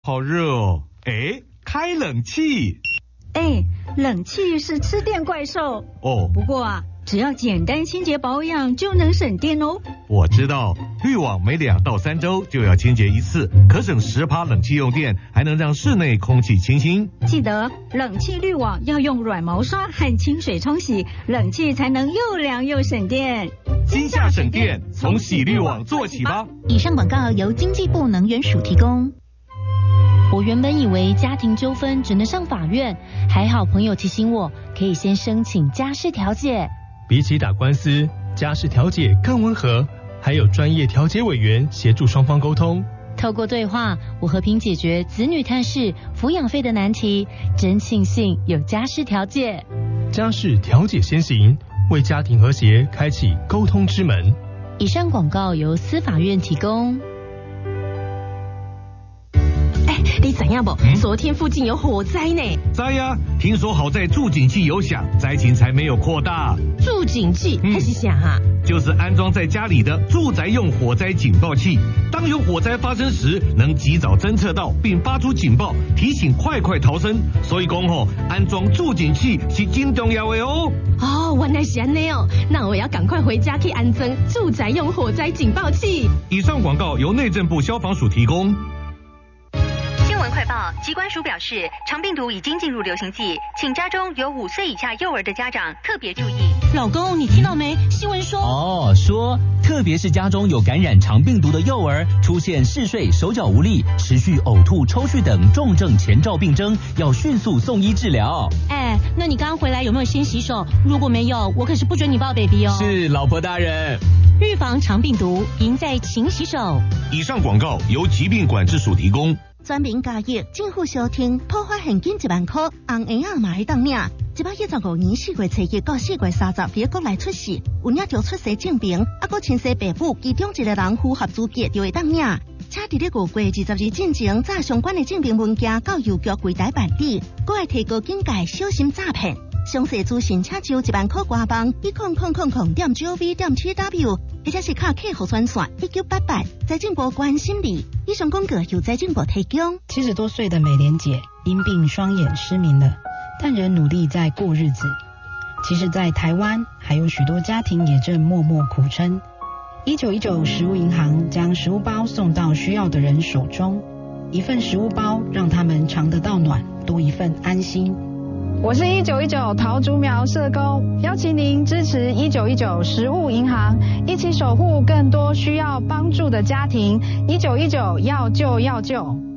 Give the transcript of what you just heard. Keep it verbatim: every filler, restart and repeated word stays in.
好热哦！哎，开冷气。 哎，冷气是吃电怪兽哦。 不过啊，只要简单清洁保养就能省电哦。 我知道，滤网每两到三周就要清洁一次，可省十趴冷气用电，还能让室内空气清新。 记得冷气滤网要用软毛刷和清水冲洗，冷气才能又凉又省电。 今夏省电，从洗滤网做起吧。 以上广告由经济部能源署提供。我原本以为家庭纠纷只能上法院，还好朋友提醒我，可以先申请家事调解。 比起打官司，家事调解更温和，还有专业调解委员协助双方沟通。 透过对话，我和平解决子女探视、抚养费的难题，真庆幸有家事调解。 家事调解先行，为家庭和谐开启沟通之门。 以上广告由司法院提供。 你怎样不？嗯、昨天附近有火灾呢。 灾呀、啊！听说好在助警器有响，灾情才没有扩大。 助警器、嗯、还是响啊？ 就是安装在家里的住宅用火灾警报器，当有火灾发生时，能及早侦测到并发出警报，提醒快快逃生。所以讲吼，安装助警器是真重要的哦。 哦，原来是安内哦，那我要赶快回家去安装住宅用火灾警报器。 以上广告由内政部消防署提供。 快报，疾管署表示，肠病毒已经进入流行季，请家中有五岁以下幼儿的家长特别注意。 老公，你听到没？新闻说哦，说特别是家中有感染肠病毒的幼儿，出现嗜睡、手脚无力、持续呕吐、抽搐等重症前兆病征，要迅速送医治疗。 哎，那你刚刚回来有没有先洗手？如果没有，我可是不准你抱 baby 哦。 是，老婆大人。 预防肠病毒，赢在勤洗手。 以上广告由疾病管制署提供。 全民加益，政府小厅破发现金一万块，红婴仔嘛会当领。一百一十五年四月初一到四月三十，别国内出事，有领着出生证明，啊，搁亲生爸母，其中一个人符合资格就会当领。且伫咧五月二十日进前，载相关的证明文件到邮局柜台办理，搁会提高警戒，小心诈骗。详细资讯请就一万块官网一空空空空点 gov 点 tw， 或者是卡客户专线一九八八，财政部关心你。以上广告由财政部提供。 七十多岁的美莲姐因病双眼失明了，但仍努力在过日子。其实，在台湾还有许多家庭也正默默苦撑。一九一九食物银行将食物包送到需要的人手中，一份食物包让他们尝得到暖，多一份安心。 我是一九一九桃竹苗社工，邀请您支持一九一九食物银行，一起守护更多需要帮助的家庭。一九一九要救要救。